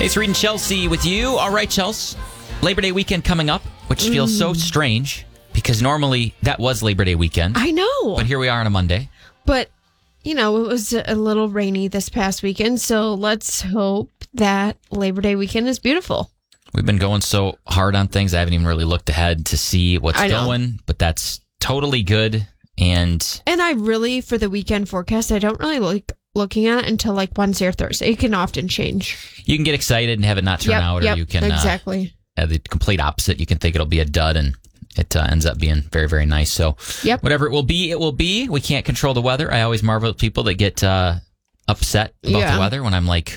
It's Reed and Chelsea with you. All right, Chelsea. Labor Day weekend coming up, which feels so strange because normally that was Labor Day weekend. I know. But here we are on a Monday. But, it was a little rainy this past weekend, so let's hope that Labor Day weekend is beautiful. We've been going so hard on things, I haven't even really looked ahead to see what's going, but that's totally good. And I really, for the weekend forecast, I don't really like looking at it until like Wednesday or Thursday. It can often change. You can get excited and have it not turn out, or you can exactly the complete opposite. You can think it'll be a dud, and it ends up being very, very nice. So whatever it will be, it will be. We can't control the weather. I always marvel at people that get upset about the weather when I'm like,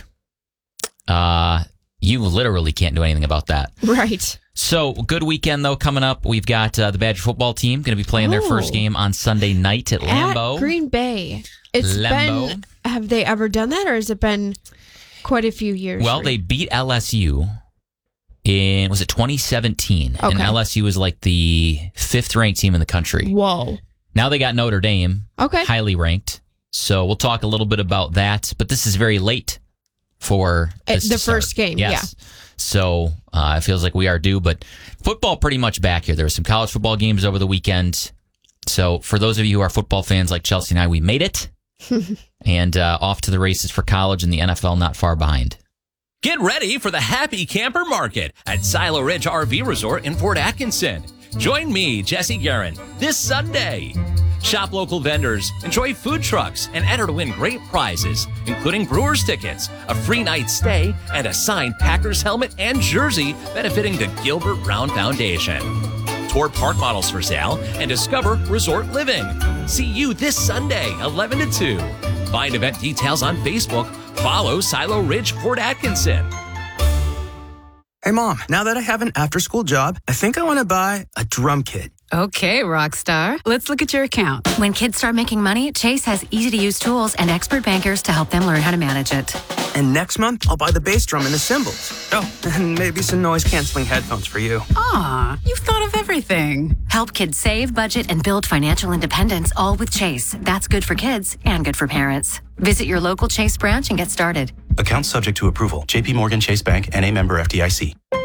you literally can't do anything about that. Right. So, good weekend, though, coming up. We've got the Badger football team going to be playing their first game on Sunday night at Lambeau. At Green Bay. Have they ever done that, or has it been quite a few years? Well, they beat LSU in, was it 2017? Okay. And LSU was like the 5th ranked team in the country. Whoa. Now they got Notre Dame, highly ranked. So, we'll talk a little bit about that. But this is very late for the first game. Yes. Yeah. So it feels like we are due, but football pretty much back here. There were some college football games over the weekend. So for those of you who are football fans like Chelsea and I, we made it. And off to the races for college and the NFL not far behind. Get ready for the Happy Camper Market at Silo Ridge RV Resort in Fort Atkinson. Join me, Jesse Guerin, this Sunday. Shop local vendors, enjoy food trucks, and enter to win great prizes, including Brewers tickets, a free night stay, and a signed Packers helmet and jersey benefiting the Gilbert Brown Foundation. Tour park models for sale and discover resort living. See you this Sunday, 11 to 2. Find event details on Facebook. Follow Silo Ridge Fort Atkinson. Hey, Mom, now that I have an after-school job, I think I want to buy a drum kit. Okay, Rockstar. Let's look at your account. When kids start making money, Chase has easy-to-use tools and expert bankers to help them learn how to manage it. And next month, I'll buy the bass drum and the cymbals. Oh, and maybe some noise-canceling headphones for you. Aw, you've thought of everything. Help kids save, budget, and build financial independence, all with Chase. That's good for kids and good for parents. Visit your local Chase branch and get started. Account subject to approval. JP Morgan Chase Bank, N.A. member FDIC.